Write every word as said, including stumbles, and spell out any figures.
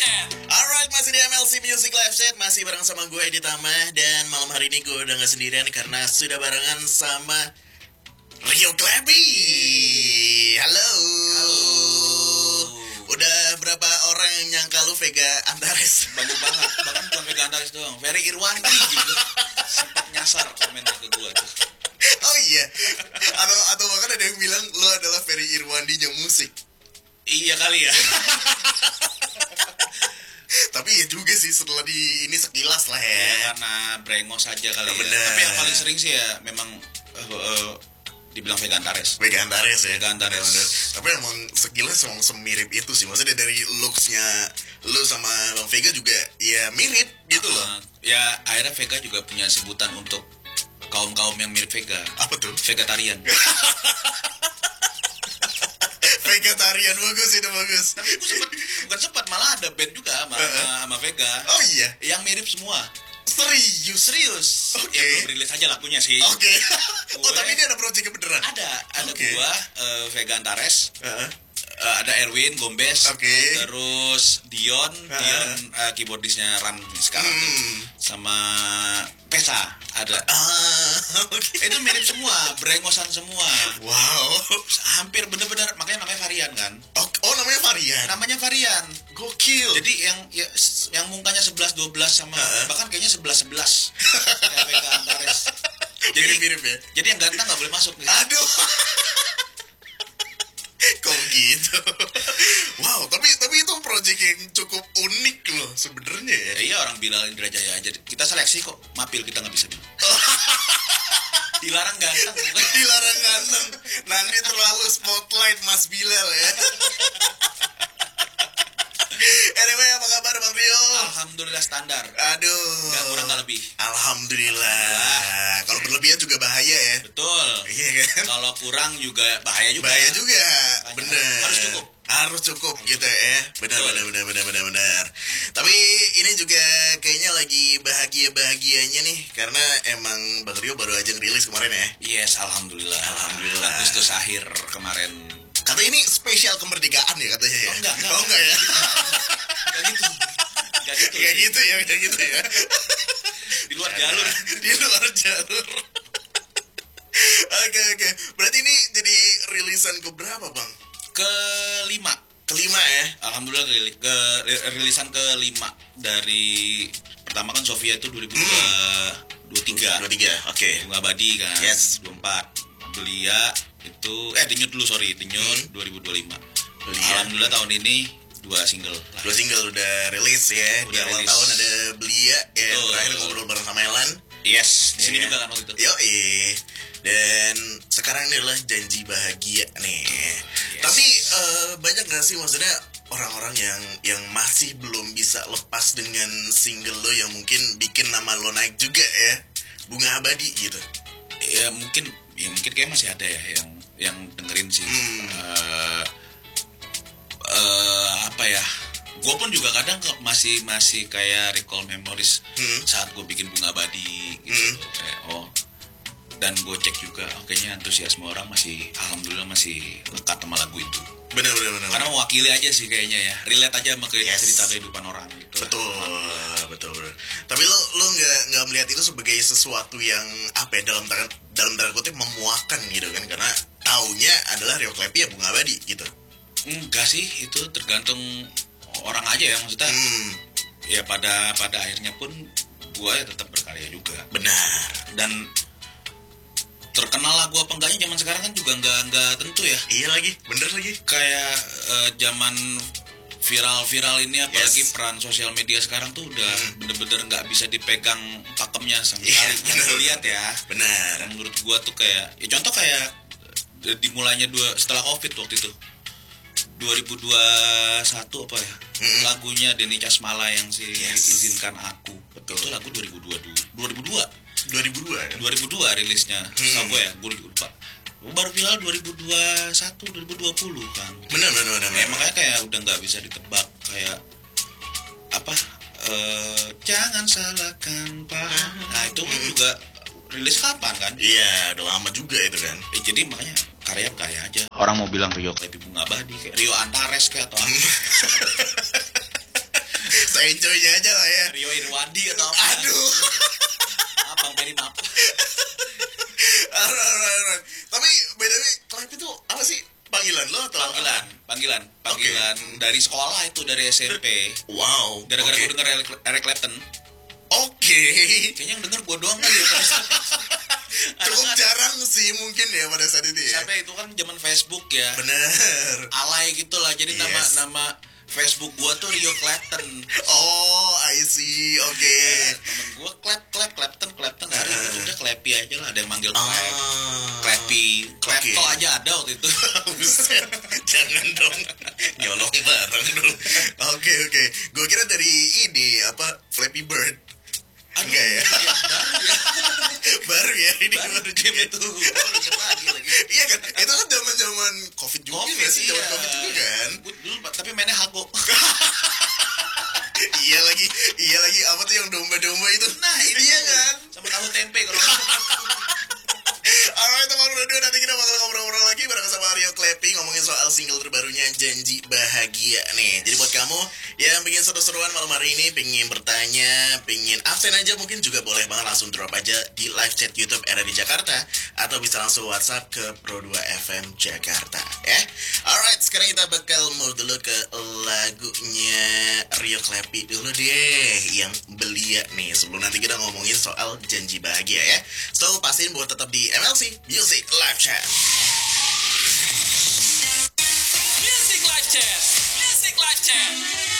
Chat. Alright, masih di M L C Music Live Chat. Masih bareng sama gue Edi Tama. Dan malam hari ini gue udah gak sendirian karena sudah barengan sama Rio Klebi. Halo. Halo. Udah berapa orang yang nyangka lu Vega Antares? Banyak banget. Bahkan bukan Vega Antares doang, Ferry Irwandi gitu. Sempat nyasar komen ke gue tuh. Oh iya. Atau atau bahkan ada yang bilang lu adalah Ferry Irwandinya musik. Iya kali ya. Tapi ya juga sih setelah di ini sekilas lah ya. Ya karena brengos aja kali ya. Bener. Tapi yang paling sering sih ya memang uh, uh, dibilang Vega Antares. Vega Antares ya. Vega Antares. Bener. Tapi emang sekilas emang semirip itu sih. Maksudnya dari looks-nya lu sama Bang Vega juga ya mirip gitu loh. Uh, ya akhirnya Vega juga punya sebutan untuk kaum-kaum yang mirip Vega. Apa tuh? Vegetarian. Vegetarian, bagus itu bagus. Tapi gue sempet, bukan sempat, malah ada band juga sama, uh-huh. sama Vega. Oh iya? Yang mirip semua. Serius? Serius. Oke. Okay. Ya belum rilis aja lagunya sih. Oke. Okay. Gue, oh tapi ini ada project beneran? Ada. Ada okay. gua, uh, Vega Antares. Uh-huh. Uh, ada Erwin Gombes. Oke. Okay. Terus Dion. Uh-huh. Dion uh, keyboardisnya Ran sekarang hmm. tuh. Sama Pesa ada. Ah, oke. Okay. Itu mirip semua, brengosan semua. Wow. Hampir bener-bener, makanya namanya varian kan. Oh, oh namanya varian. Namanya varian. Gokil. Jadi yang ya, yang mukanya sebelas dua belas sama uh-huh. bahkan kayaknya sebelas sebelas. Kayak Vega Antares. Jadi mirip-mirip ya. Jadi yang ganteng enggak boleh masuk nih. Aduh. Kok gitu? Wow, tapi tapi itu project yang cukup unik loh sebenarnya ya. Ya iya, orang bilang Indra Jaya aja. Kita seleksi kok, mapil kita nggak bisa. Dilarang ganteng. Dilarang ganteng. Nanti terlalu spotlight Mas Bilal ya. Anyway, apa kabar Bang Rio? Alhamdulillah standar. Aduh. Gak kurang gak lebih. Alhamdulillah. Kalau berlebihan juga bahaya ya. Betul. Iya kan? Kalau kurang juga bahaya juga. Bahaya juga. Bahaya. Bener. Harus cukup. Harus cukup gitu ya. Benar, benar, benar, benar, benar, benar. Tapi ini juga kayaknya lagi bahagia-bahagianya nih. Karena emang Bang Rio baru aja ngerilis kemarin ya. Yes, Alhamdulillah. Alhamdulillah. Agustus akhir kemarin. Kata ini spesial kemerdekaan ya katanya ya? Oh enggak, enggak. Oh enggak ya? Enggak gitu. Enggak gitu. Enggak gitu ya, enggak gitu ya. Di luar jalur. Di luar jalur. Oke, oke. Berarti ini jadi rilisan ke berapa, Bang? Kelima. Kelima ya? Alhamdulillah ke, ke rilisan kelima. Dari pertama kan Sofia itu dua ribu dua puluh tiga. dua puluh tiga, oke. Okay. Bunga Abadi kan. Yes. dua puluh empat. Belia itu eh Denyut dulu sorry Denyut hmm. dua ribu dua puluh lima. Belia. Alhamdulillah tahun ini dua single lah. Dua single udah rilis ya. Udah di awal tahun ada Belia ya. Tuh. Terakhir ngobrol bareng sama Elan. Yes, di sini yeah. juga kan waktu itu. Yoi. Dan sekarang ini adalah Janji Bahagia nih. Yes. Tapi uh, banyak gak sih maksudnya orang-orang yang yang masih belum bisa lepas dengan single lo yang mungkin bikin nama lo naik juga ya, Bunga Abadi gitu. Ya mungkin ya mungkin kayak masih ada ya yang yang dengerin sih. Hmm. Uh, uh, apa ya? Gue pun juga kadang masih masih kayak recall memories hmm. saat gue bikin Bunga Abadi gitu. Hmm. Kayak oh, dan gue cek juga, oh, kayaknya antusiasme orang masih, alhamdulillah masih lekat sama lagu itu. Benar benar benar. Karena mewakili aja sih kayaknya ya, relate aja sama yes. cerita kehidupan orang gitu. Betul, betul betul. Tapi lo lo nggak nggak melihat itu sebagai sesuatu yang apa ya, dalam tanda dalam tanda kutip memuakan gitu kan? Karena taunya adalah Rio Klebi ya Bunga Abadi gitu. Enggak sih, itu tergantung orang aja ya maksudnya. Hmm. Ya pada pada akhirnya pun gue ya tetap berkarya juga. Benar. Dan terkenal lagu apa enggaknya zaman sekarang kan juga nggak nggak tentu ya. Iya lagi, bener lagi. Kayak uh, zaman viral-viral ini apalagi yes. peran sosial media sekarang tuh udah hmm. bener-bener nggak bisa dipegang pakemnya sama sekali. Yang gue lihat ya. Benar. Dan menurut gue tuh kayak, ya contoh kayak dimulainya dua setelah COVID waktu itu dua ribu dua puluh satu apa ya hmm. lagunya Denny Casmala yang si yes. Izinkan Aku. Betul. Itu lagu dua ribu dua dua ribu dua dua ribu dua kan? dua ribu dua rilisnya. Hmm. Sama ya, gue lupa. Baru viral dua ribu dua puluh satu dua ribu dua puluh kan. Benar benar benar. Eh, makanya kayak udah nggak bisa ditebak kayak apa? Uh, jangan salahkan Pak. Nah, itu hmm. juga rilis kapan kan? Iya, udah lama juga itu kan. Eh, jadi makanya karya karya aja. Orang mau bilang Rio Klebi Bunga Abadi kayak Rio Antares kayak atau apa. enjoy-nya aja lah ya. Rio Irwandi atau apa? Aduh. Abang Peri maaf. Alright, alright, alright. Tapi by the way, Clap itu apa sih? Panggilan lo atau Panggilan, panggilan, panggilan Okay. dari sekolah itu, dari S M P. Wow. Gara-gara okay. gue denger Eric, Eric Clapton. Oke. Kayaknya yang denger gue doang kali ya. Cukup jarang sih mungkin ya pada saat itu ya. Sampai itu kan zaman Facebook ya. Bener. Alay gitu lah. Jadi nama Yes. nama Facebook gua tuh Rio Clapton. Oh, I see. Oke. Okay. Temen gua Clap Clap Clapton Clapton nggak ada. Uh. Udah Clappy aja lah. Ada yang manggil Clap. Ah. Clappy. Clapto Oke. aja ada waktu itu. Buset. Jangan dong. Nyolong barang dong. Oke, oke. Gue kira dari ini apa Flappy Bird. Aduh, Enggak ya? ya, baru ya. Baru ya ini. Baru game itu. Baru inget lagi lagi. Iya kan? Itu kan zaman-zaman Covid juga Covid nggak sih? Zaman iya. Covid juga kan? Gua dulu tapi mainnya Hago. Iya lagi, iya lagi apa tuh yang domba-domba itu? Nah, itu. Iya kan? Sama tahu tempe kalau Alright teman radio, nanti kita bakal ngobrol-ngobrol lagi bareng sama Rio Clappy ngomongin soal single terbarunya Janji Bahagia nih. Jadi buat kamu yang pengen seru-seruan malam hari ini, pengen bertanya, pengen absen aja, mungkin juga boleh banget langsung drop aja di live chat YouTube R R D Jakarta atau bisa langsung WhatsApp ke Pro dua F M Jakarta ya. Alright, sekarang kita bakal move dulu ke lagunya Rio Clappy dulu deh yang belia nih, sebelum nanti kita ngomongin soal Janji Bahagia ya. So pastiin buat tetap di M L C Music Live Chat. Music Live Chat. Music Live Chat.